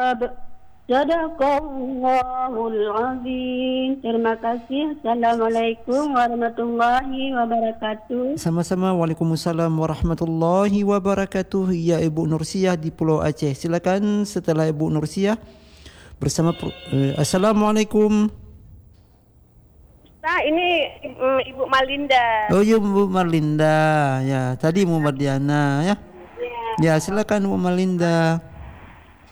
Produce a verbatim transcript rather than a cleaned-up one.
jawab. Sadaqallahul azim. Terima kasih. Assalamualaikum warahmatullahi wabarakatuh. Sama-sama. Waalaikumsalam warahmatullahi wabarakatuh. Ya Ibu Nursiah di Pulau Aceh. Silakan setelah Ibu Nursiah bersama eh, Assalamualaikum. Nah, ini um, Ibu Malinda. Oh ya Ibu Marlinda. Ya, tadi Ibu Mardiana ya. Ya, silakan Ibu Malinda.